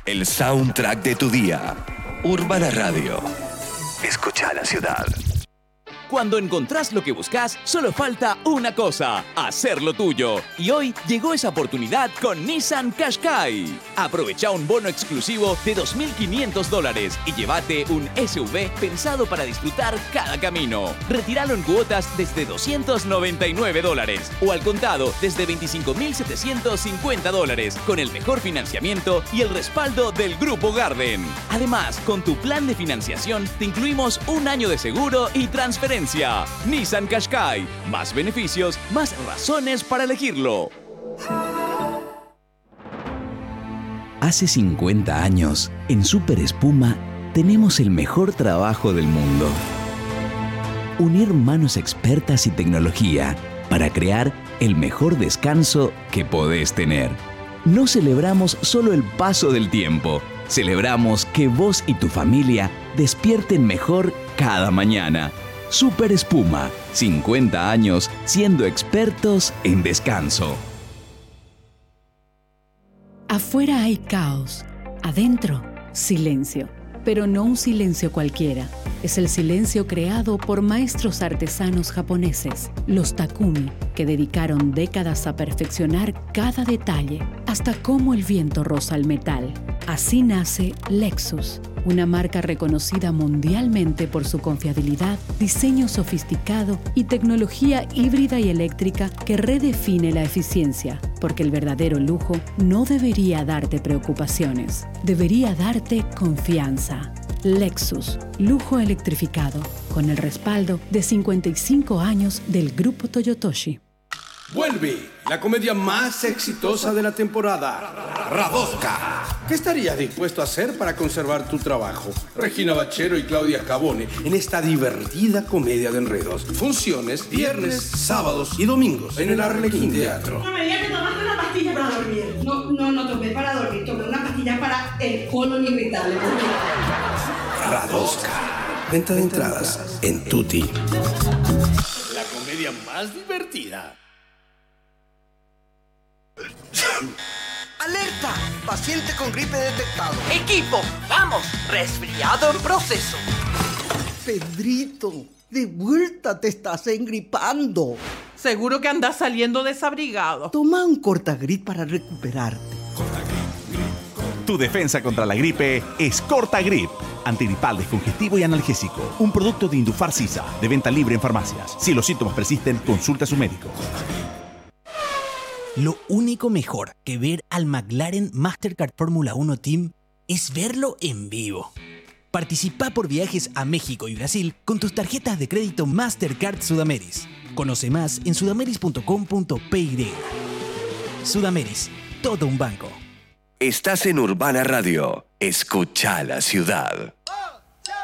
El soundtrack de tu día. Urbana Radio. Escucha la ciudad. Cuando encontrás lo que buscas, solo falta una cosa: hacerlo tuyo. Y hoy llegó esa oportunidad con Nissan Qashqai. Aprovecha un bono exclusivo de $2.500 y llévate un SUV pensado para disfrutar cada camino. Retíralo en cuotas desde $299 o al contado desde $25.750 con el mejor financiamiento y el respaldo del Grupo Garden. Además, con tu plan de financiación te incluimos un año de seguro y transferencia. Nissan Qashqai. Más beneficios, más razones para elegirlo. Hace 50 años, en Super Espuma, tenemos el mejor trabajo del mundo. Unir manos expertas y tecnología para crear el mejor descanso que podés tener. No celebramos solo el paso del tiempo, celebramos que vos y tu familia despierten mejor cada mañana. Super Espuma, 50 años siendo expertos en descanso. Afuera hay caos, adentro, silencio. Pero no un silencio cualquiera. Es el silencio creado por maestros artesanos japoneses, los Takumi, que dedicaron décadas a perfeccionar cada detalle, hasta cómo el viento roza el metal. Así nace Lexus, una marca reconocida mundialmente por su confiabilidad, diseño sofisticado y tecnología híbrida y eléctrica que redefine la eficiencia, porque el verdadero lujo no debería darte preocupaciones, debería darte confianza. Lexus, lujo electrificado, con el respaldo de 55 años del Grupo Toyotoshi. Vuelve la comedia más exitosa de la temporada, Radosca. ¿Qué estarías dispuesto a hacer para conservar tu trabajo? Regina Bachero y Claudia Cabone en esta divertida comedia de enredos. Funciones viernes, sábados y domingos en el Arlequín Teatro. No me digas que tomaste una pastilla para dormir. No tomé para dormir, tomé una pastilla para el colon irritable. Radosca. Venta de entradas en Tutti. La comedia más divertida. ¡Alerta! Paciente con gripe detectado. ¡Equipo! ¡Vamos! ¡Resfriado en proceso! Pedrito, de vuelta te estás engripando. Seguro que andas saliendo desabrigado. Toma un Cortagrip para recuperarte. Tu defensa contra la gripe es Cortagrip. Antigripal, descongestivo y analgésico. Un producto de Indufar Sisa, de venta libre en farmacias. Si los síntomas persisten, consulta a su médico. Lo único mejor que ver al McLaren Mastercard Fórmula 1 Team es verlo en vivo. Participa por viajes a México y Brasil con tus tarjetas de crédito Mastercard Sudameris. Conoce más en sudameris.com.py. Sudameris, todo un banco. Estás en Urbana Radio. Escucha la ciudad.